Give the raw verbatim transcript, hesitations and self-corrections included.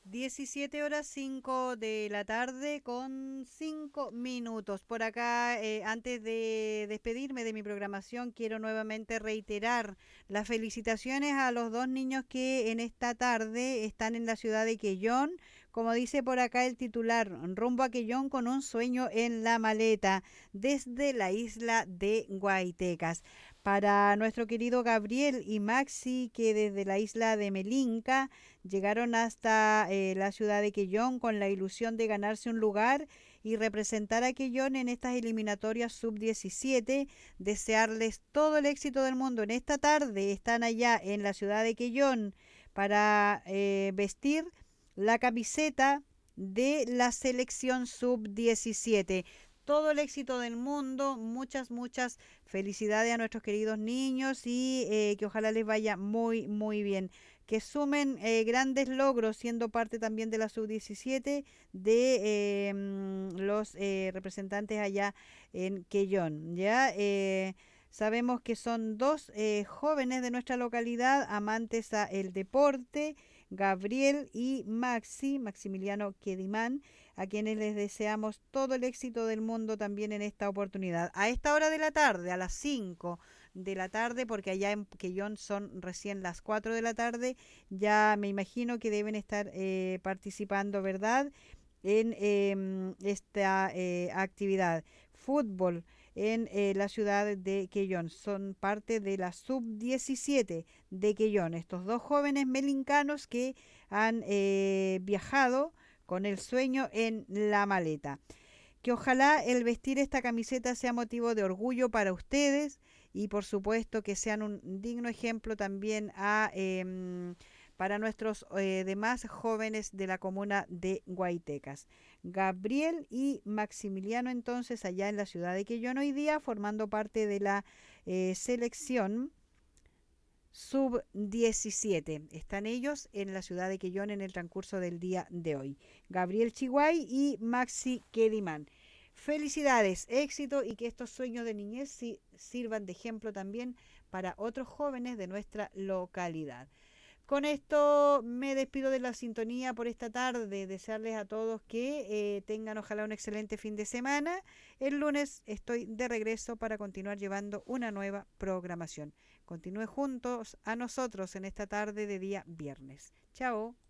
diecisiete horas cinco de la tarde con cinco minutos. Por acá, eh, antes de despedirme de mi programación, quiero nuevamente reiterar las felicitaciones a los dos niños que en esta tarde están en la ciudad de Quellón. Como dice por acá el titular, rumbo a Quellón con un sueño en la maleta, desde la isla de Guaitecas. Para nuestro querido Gabriel y Maxi, que desde la isla de Melinca llegaron hasta eh, la ciudad de Quellón con la ilusión de ganarse un lugar y representar a Quellón en estas eliminatorias sub diecisiete. Desearles todo el éxito del mundo. En esta tarde están allá en la ciudad de Quellón para eh, vestir la camiseta de la selección sub diecisiete. Todo el éxito del mundo, muchas, muchas felicidades a nuestros queridos niños y eh, que ojalá les vaya muy, muy bien. Que sumen eh, grandes logros siendo parte también de la sub diecisiete de eh, los eh, representantes allá en Quellón. ¿Ya? Eh, sabemos que son dos eh, jóvenes de nuestra localidad, amantes a el deporte, Gabriel y Maxi, Maximiliano Quedimán, a quienes les deseamos todo el éxito del mundo también en esta oportunidad. A esta hora de la tarde, a las cinco de la tarde, porque allá en Quellón son recién las cuatro de la tarde, ya me imagino que deben estar eh, participando, ¿verdad?, en eh, esta eh, actividad. Fútbol en eh, la ciudad de Quellón. Son parte de la sub diecisiete de Quellón. Estos dos jóvenes melincanos que han eh, viajado con el sueño en la maleta. Que ojalá el vestir esta camiseta sea motivo de orgullo para ustedes y por supuesto que sean un digno ejemplo también a, eh, para nuestros eh, demás jóvenes de la comuna de Guaitecas. Gabriel y Maximiliano entonces allá en la ciudad de Quellón hoy día formando parte de la eh, selección sub diecisiete. Están ellos en la ciudad de Quellón en el transcurso del día de hoy. Gabriel Chiguay y Maxi Quedimán. Felicidades, éxito y que estos sueños de niñez sirvan de ejemplo también para otros jóvenes de nuestra localidad. Con esto me despido de la sintonía por esta tarde. Desearles a todos que eh, tengan ojalá un excelente fin de semana. El lunes estoy de regreso para continuar llevando una nueva programación. Continúe juntos a nosotros en esta tarde de día viernes. Chao.